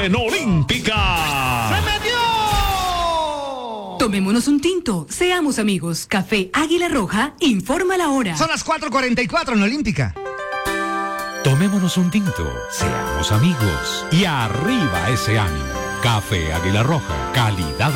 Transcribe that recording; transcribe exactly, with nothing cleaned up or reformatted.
en Olímpica. ¡Se metió! Tomémonos un tinto, seamos amigos. Café Águila Roja, informa la hora. Son las cuatro cuarenta y cuatro en Olímpica. Tomémonos un tinto, seamos amigos y arriba ese ánimo. Café Águila Roja, calidad